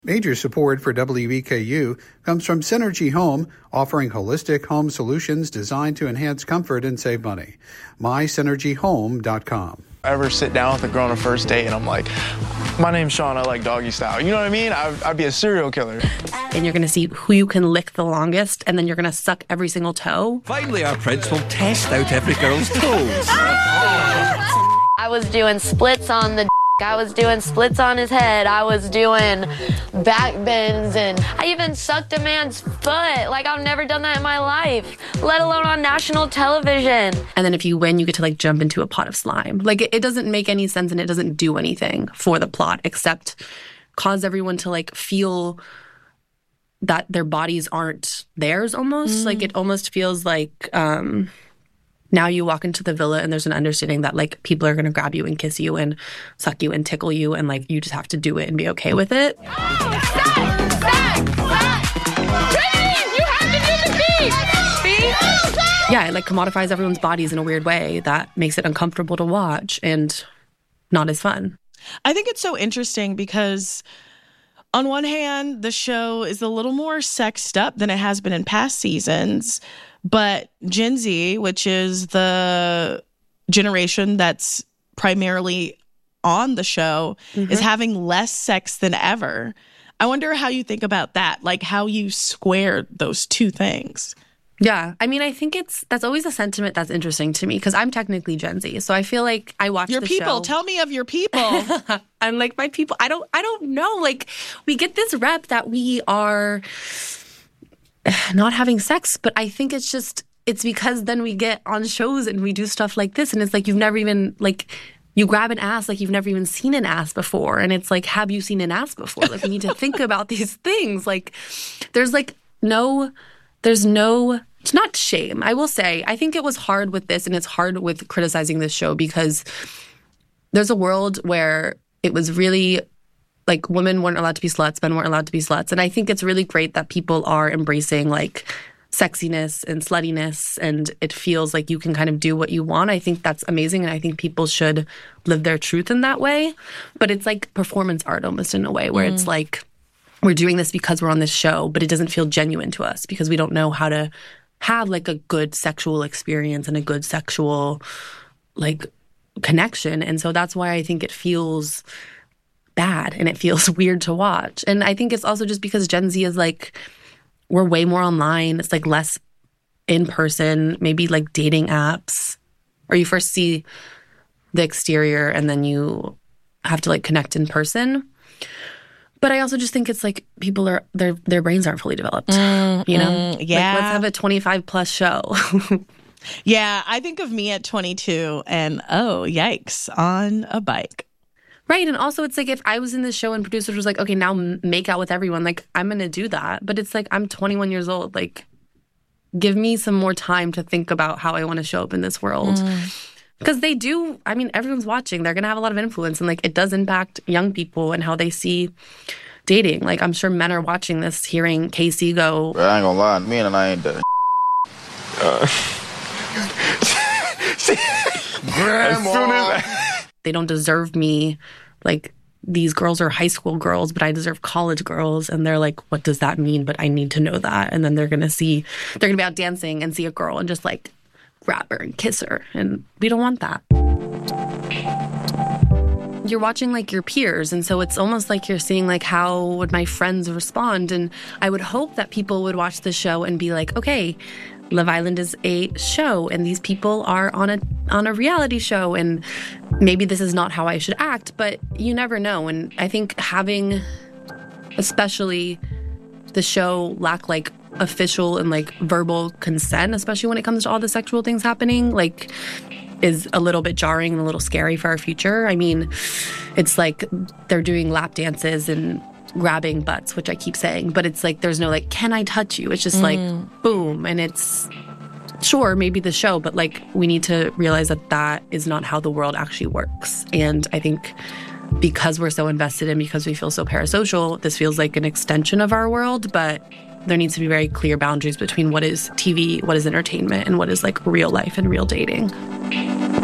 Major support for WEKU comes from Synergy Home, offering holistic home solutions designed to enhance comfort and save money. MySynergyHome.com. Ever sit down with a girl on a first date and I'm like, my name's Sean, I like doggy style. You know what I mean? I'd be a serial killer. And you're going to see who you can lick the longest, and then you're going to suck every single toe. Finally, our prince will test out every girl's toes. I was doing splits on the I was doing splits on his head. I was doing back bends, and I even sucked a man's foot. Like, I've never done that in my life, let alone on national television. And then if you win, you get to, like, jump into a pot of slime. Like, it doesn't make any sense, and it doesn't do anything for the plot except cause everyone to, like, feel that their bodies aren't theirs almost. Like, it almost feels like now you walk into the villa and there's an understanding that, like, people are going to grab you and kiss you and suck you and tickle you, and, like, you just have to do it and be okay with it. Trinity, you have to do the beat! Yeah, it, like, commodifies everyone's bodies in a weird way that makes it uncomfortable to watch and not as fun. I think it's so interesting because on one hand, the show is a little more sexed up than it has been in past seasons. But Gen Z, which is the generation that's primarily on the show, is having less sex than ever. I wonder how you think about that, like how you square those two things. Yeah, I mean, I think that's always a sentiment that's interesting to me because I'm technically Gen Z, so I feel like I watch your the people. show. Tell me of your people. I'm like my people. I don't know. Like, we get this rep that we are not having sex, but I think it's because then we get on shows and we do stuff like this, and it's like you've never even, like, you grab an ass like you've never even seen an ass before, and it's like, have you seen an ass before? Like, we need to think about these things. Like, there's no, it's not shame. I will say, I think it was hard with this, and it's hard with criticizing this show because there's a world where it was really, like, women weren't allowed to be sluts, men weren't allowed to be sluts. And I think it's really great that people are embracing, like, sexiness and sluttiness, and it feels like you can kind of do what you want. I think that's amazing, and I think people should live their truth in that way. But it's like performance art almost in a way where it's like, we're doing this because we're on this show, but it doesn't feel genuine to us because we don't know how to have, like, a good sexual experience and a good sexual, like, connection. And so that's why I think it feels bad and it feels weird to watch. And I think it's also just because Gen Z is, like, we're way more online. It's, like, less in person, maybe, like, dating apps, or you first see the exterior and then you have to, like, connect in person. But I also just think it's like people are, their brains aren't fully developed, you know? Yeah. Like, let's have a 25-plus show. Yeah, I think of me at 22 and, oh, yikes, on a bike. Right, and also it's like if I was in this show and producers was like, okay, now make out with everyone, like, I'm going to do that. But it's like, I'm 21 years old. Like, give me some more time to think about how I want to show up in this world. Because they do, I mean, everyone's watching. They're going to have a lot of influence. And, like, it does impact young people and how they see dating. Like, I'm sure men are watching this, hearing Casey go, I ain't gonna lie, me and I ain't done. Grandma. they don't deserve me. Like, these girls are high school girls, but I deserve college girls. And they're like, what does that mean? But I need to know that. And then they're going to be out dancing and see a girl and just, like, grab her and kiss her. And we don't want that. You're watching, like, your peers. And so it's almost like you're seeing, like, how would my friends respond? And I would hope that people would watch the show and be like, okay, Love Island is a show and these people are on a reality show, and maybe this is not how I should act, but you never know. And I think having, especially the show, lack, like, official and, like, verbal consent, especially when it comes to all the sexual things happening, like, is a little bit jarring and a little scary for our future. I mean, it's like they're doing lap dances and grabbing butts, which I keep saying, but it's like there's no, like, can I touch you? It's just like, boom. And it's, sure, maybe the show, but, like, we need to realize that that is not how the world actually works. And I think because we're so invested and because we feel so parasocial, this feels like an extension of our world, but there needs to be very clear boundaries between what is TV, what is entertainment, and what is, like, real life and real dating.